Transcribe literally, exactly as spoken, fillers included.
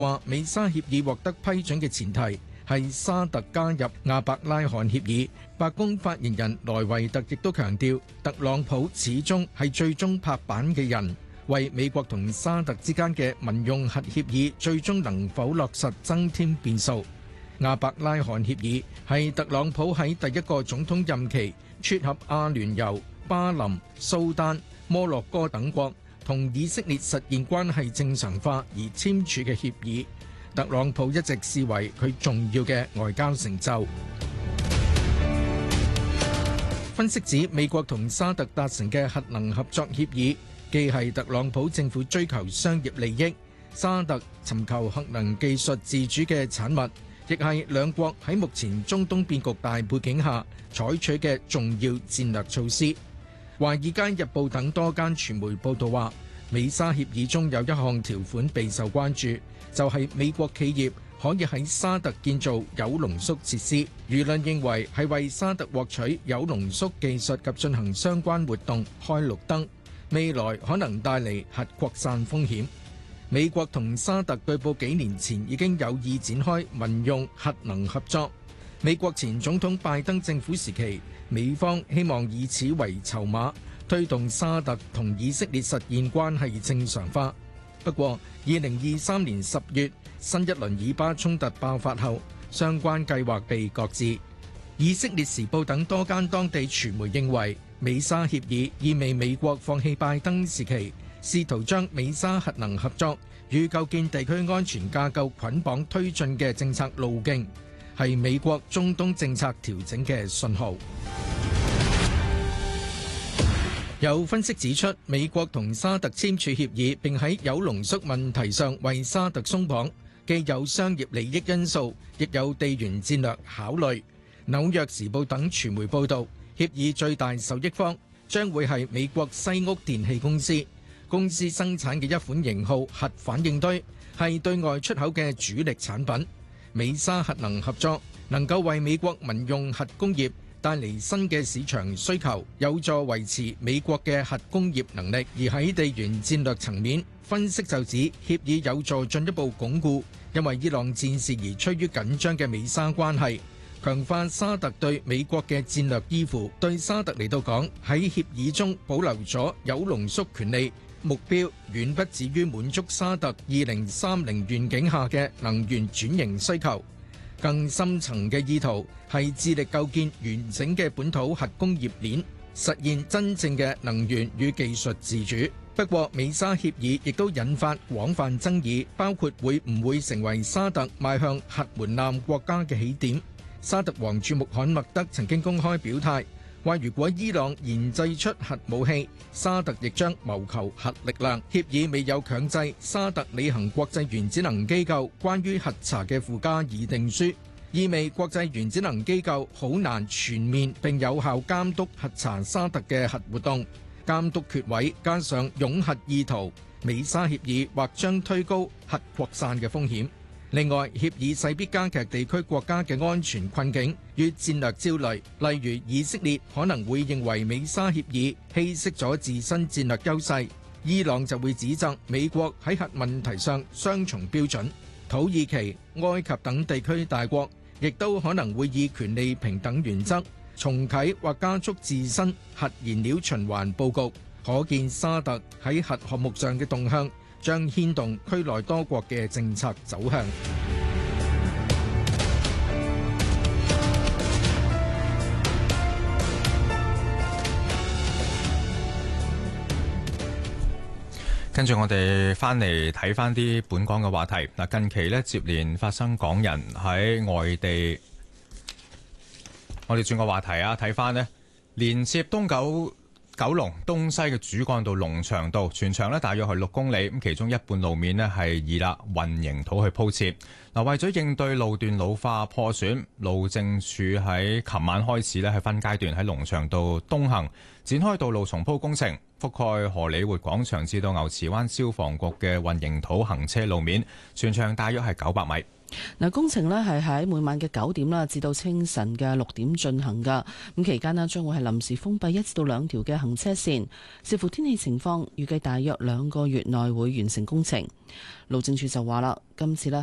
話美沙協議獲得批准嘅前提係沙特加入亞伯拉罕協議。白宮發言人萊維特亦都強調，特朗普始終係最終拍板嘅人，為美國同沙特之間嘅民用核協議最終能否落實增添變數。亞伯拉罕協議係特朗普喺第一個總統任期撮合阿聯酋、巴林、蘇丹、摩洛哥等國同以色列實現關係正常化而簽署嘅協議。特朗普一直視為佢重要嘅外交成就。分析指，美國同沙特達成嘅核能合作協議，既係特朗普政府追求商業利益，沙特尋求核能技術自主嘅產物，亦係兩國喺目前中東變局大背景下採取嘅重要戰略措施。《華爾街日報》等多間傳媒報道話，美沙協議中有一項條款備受關注，就係美國企業可以喺沙特建造鈾濃縮設施。輿論認為係為沙特獲取鈾濃縮技術及進行相關活動開綠燈，未來可能帶嚟核擴散風險。美國同沙特據報幾年前已經有意展開民用核能合作。美國前總統拜登政府時期，美方希望以此為籌碼，推動沙特同以色列實現關係正常化。不過，二零二三年十月，新一輪以巴衝突爆發後，相關計劃被擱置。以色列時報等多間當地傳媒認為，美沙協議意味美國放棄拜登時期試圖將美沙核能合作與構建地區安全架構捆綁推進嘅政策路徑，係美國中東政策調整嘅信號。有分析指出，美國同沙特簽署協議並喺鈾濃縮問題上為沙特鬆綁，既有商業利益因素，亦有地緣戰略考慮。紐約時報等傳媒報導，協議最大受益方將會係美國西屋電氣公司。公司生產嘅一款型號核反應堆係對外出口嘅主力產品。美沙核能合作能夠為美國民用核工業帶嚟新嘅市場需求，有助維持美國嘅核工業能力。而喺地緣戰略層面，分析就指協議有助進一步鞏固因為伊朗戰事而趨於緊張嘅美沙關係，強化沙特對美國嘅戰略依附。對沙特嚟到講，喺協議中保留咗鈾濃縮權利，目標遠不止於滿足沙特二零三零願景下嘅能源轉型需求，更深層嘅意圖係致力構建完整嘅本土核工業鏈，實現真正嘅能源與技術自主。不過，美沙協議亦都引發廣泛爭議，包括會唔會成為沙特邁向核門檻國家嘅起點。沙特王儲穆罕默德曾經公開表態，話如果伊朗研製出核武器，沙特亦將謀求核力量。協議未有強制沙特履行國際原子能機構關於核查嘅附加議定書，意味國際原子能機構好難全面並有效監督核查沙特嘅核活動。監督缺位加上擁核意圖，美沙協議或將推高核擴散嘅風險。另外，協議勢必加劇地區國家嘅安全困境與戰略焦慮，例如以色列可能會認為美沙協議稀釋咗自身戰略優勢，伊朗就會指責美國喺核問題上雙重標準，土耳其、埃及等地區大國亦都可能會以權利平等原則重啟或加速自身核燃料循環佈局，可見沙特喺核項目上嘅動向將牽動區內多國嘅政策走向。 跟住我哋翻嚟睇翻啲本港嘅話題。嗱，近期咧接連發生港人喺外地，我哋轉個話題啊，睇翻咧連接東九九龍東西嘅主幹道龍翔道，全長咧大約係六公里，咁其中一半路面咧係以啦混凝土去鋪設。嗱，為咗應對路段老化破損，路政署喺琴晚開始咧係分階段喺龍翔道東行展開道路重鋪工程，覆蓋荷里活廣場至到牛池灣消防局嘅混凝土行車路面，全長大約係九百米。 嗱，工程呢係喺每晚嘅九點啦，至到清晨嘅六點進行噶。咁期間呢將會係臨時封閉一至到兩條嘅行車線，視乎天氣情況，預計大約兩個月內會完成工程。路政署就話啦，今次呢